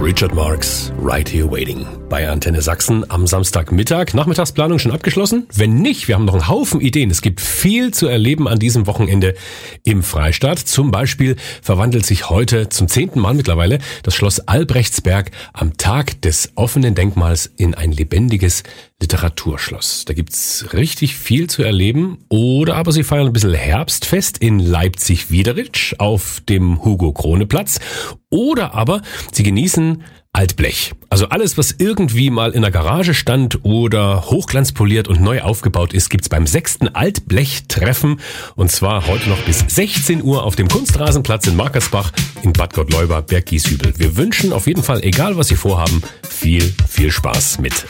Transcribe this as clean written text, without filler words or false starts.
Richard Marx, Right Here Waiting. Bei Antenne Sachsen am Samstagmittag. Nachmittagsplanung schon abgeschlossen? Wenn nicht, wir haben noch einen Haufen Ideen. Es gibt viel zu erleben an diesem Wochenende im Freistaat. Zum Beispiel verwandelt sich heute zum 10. Mal mittlerweile das Schloss Albrechtsberg am Tag des offenen Denkmals in ein lebendiges Literaturschloss. Da gibt's richtig viel zu erleben. Oder aber Sie feiern ein bisschen Herbstfest in Leipzig-Wiederitsch auf dem Hugo-Krone-Platz. Oder aber Sie genießen Altblech. Also alles, was irgendwie mal in der Garage stand oder hochglanzpoliert und neu aufgebaut ist, gibt's beim 6. Altblech-Treffen. Und zwar heute noch bis 16 Uhr auf dem Kunstrasenplatz in Markersbach in Bad Gottleuba, Berg Gieshübel. Wir wünschen auf jeden Fall, egal was Sie vorhaben, viel Spaß mit